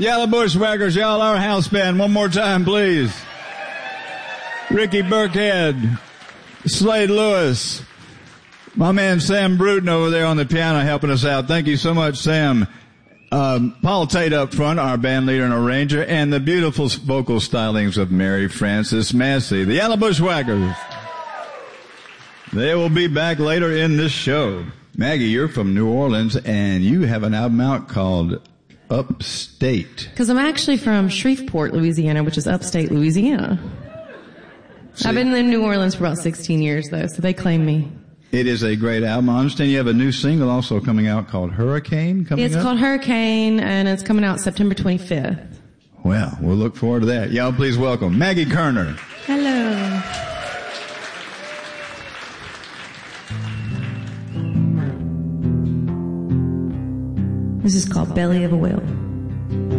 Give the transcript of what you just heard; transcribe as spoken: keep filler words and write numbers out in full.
Yellow Bushwhackers, y'all, our house band. One more time, please. Ricky Burkhead, Slade Lewis, my man Sam Bruton over there on the piano helping us out. Thank you so much, Sam. Um, Paul Tate up front, our band leader and arranger, and the beautiful vocal stylings of Mary Frances Massey, the Yellow Bushwhackers. They will be back later in this show. Maggie, you're from New Orleans, and you have an album out called Upstate. Because I'm actually from Shreveport, Louisiana, which is upstate Louisiana. See? I've been in New Orleans for about sixteen years, though, so they claim me. It is a great album. I understand you have a new single also coming out called Hurricane coming It's up? called Hurricane, and it's coming out September twenty-fifth. Well, we'll look forward to that. Y'all please welcome Maggie Kerner. Hello. This is called Belly of a Whale.